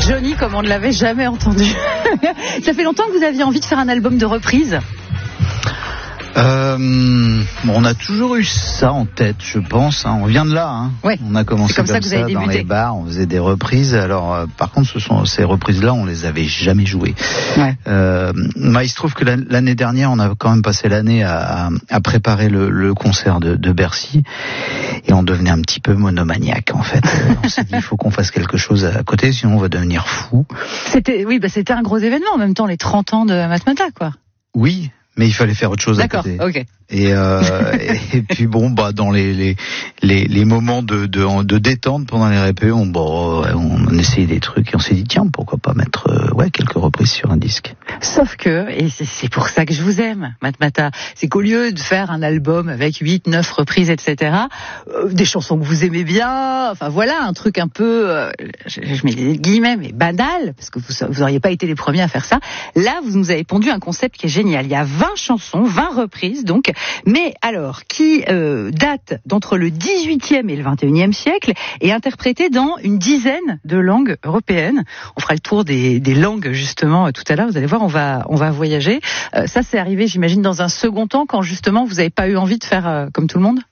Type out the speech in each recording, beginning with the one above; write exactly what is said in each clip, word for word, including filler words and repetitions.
Johnny, comme on ne l'avait jamais entendu. Ça fait longtemps que vous aviez envie de faire un album de reprise ? Euh, bon, on a toujours eu ça en tête, je pense. Hein. On vient de là. Hein. Ouais, on a commencé comme, comme ça, que ça, vous avez dans les bars, on faisait des reprises. Alors, euh, par contre, ce sont ces reprises-là, on les avait jamais jouées. Ouais. Euh, bah, il se trouve que l'année dernière, on a quand même passé l'année à, à préparer le, le concert de, de Bercy, et on devenait un petit peu monomaniaque en fait. On s'est dit, il faut qu'on fasse quelque chose à côté, sinon on va devenir fou. C'était, oui, bah c'était un gros événement en même temps, les trente ans de Matmata, quoi. Oui. Mais il fallait faire autre chose à côté. D'accord, ok. Et, euh, et puis bon, bah dans les les les, les moments de, de de détente pendant les répés, on bon, on, on essayait des trucs et on s'est dit tiens, pourquoi pas mettre euh, ouais quelques reprises sur un disque. Sauf que, et c'est, c'est pour ça que je vous aime, Matmata, c'est qu'au lieu de faire un album avec huit, neuf reprises, et cetera, euh, des chansons que vous aimez bien, enfin voilà, un truc un peu, euh, je, je mets des guillemets, mais banal, parce que vous vous auriez pas été les premiers à faire ça. Là, vous nous avez pondu un concept qui est génial. Il y a vingt chansons, vingt reprises, donc. Mais alors, qui euh, date d'entre le dix-huitième et le vingt et unième siècle et interprétée dans une dizaine de langues européennes. On fera le tour des, des langues justement tout à l'heure. Vous allez voir, on va on va voyager. Euh, ça, c'est arrivé, j'imagine, dans un second temps, quand justement vous n'avez pas eu envie de faire euh, comme tout le monde.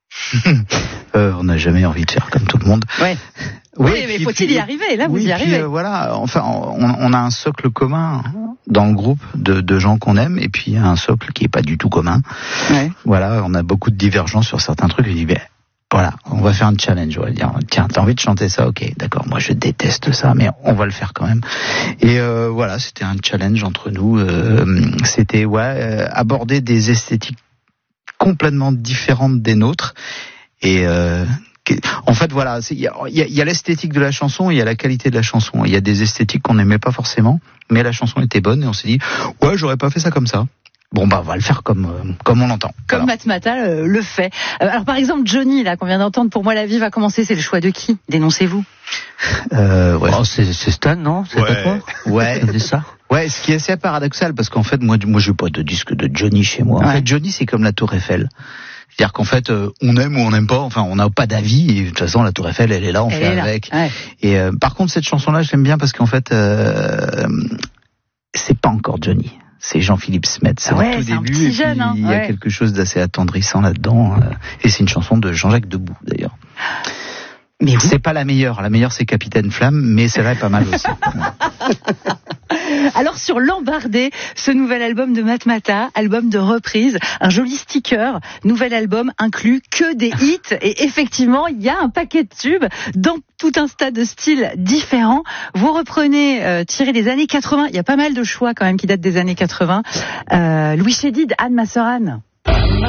euh, on n'a jamais envie de faire comme tout le monde. Ouais. Oui, oui, mais puis, faut-il puis, y arriver? Là, oui, vous y arrivez. Puis, euh, voilà, enfin, on, on a un socle commun dans le groupe de, de gens qu'on aime, et puis un socle qui est pas du tout commun. Ouais. Voilà, on a beaucoup de divergences sur certains trucs. Je dis, ben, voilà, on va faire un challenge. On va dire, tiens, t'as envie de chanter ça? Ok, d'accord. Moi, je déteste ça, mais on va le faire quand même. Et euh, voilà, c'était un challenge entre nous. Euh, c'était ouais, euh, aborder des esthétiques complètement différentes des nôtres. Et euh, en fait, voilà, il y a, y, a, y a l'esthétique de la chanson, il y a la qualité de la chanson. Il y a des esthétiques qu'on n'aimait pas forcément, mais la chanson était bonne et on s'est dit, ouais, j'aurais pas fait ça comme ça. Bon, bah, on va le faire comme euh, comme on l'entend. Comme voilà. Matmata euh, le fait. Euh, alors, par exemple, Johnny, là, qu'on vient d'entendre, Pour moi la vie va commencer, c'est le choix de qui? Dénoncez-vous. Euh, ouais. Oh, c'est, c'est Stan, non? C'est ouais. pas toi? Ouais. C'est ça? Ouais, ce qui est assez paradoxal, parce qu'en fait, moi, moi, j'ai pas de disque de Johnny chez moi. En ouais. fait, Johnny, c'est comme la Tour Eiffel. C'est-à-dire qu'en fait, euh, on aime ou on n'aime pas, enfin, on n'a pas d'avis, et de toute façon, la Tour Eiffel, elle est là, on elle fait là. avec. Ouais. Et euh, par contre, cette chanson-là, je l'aime bien parce qu'en fait, euh, c'est pas encore Johnny. C'est Jean-Philippe Smet, c'est ouais, le tout c'est début, un petit et jeune, puis hein, il y a ouais. quelque chose d'assez attendrissant là-dedans, euh, et c'est une chanson de Jean-Jacques Debout, d'ailleurs. Mais oui. C'est pas la meilleure, la meilleure c'est Capitaine Flamme, mais c'est vrai, pas mal aussi. Alors sur l'Embardé, ce nouvel album de Matmata, album de reprise, un joli sticker, nouvel album inclut que des hits, et effectivement il y a un paquet de tubes dans tout un tas de styles différents. Vous reprenez, euh, tiré des années quatre-vingts, il y a pas mal de choix quand même qui datent des années quatre-vingts. Euh, Louis Chédid, Anne, ma sœur Anne.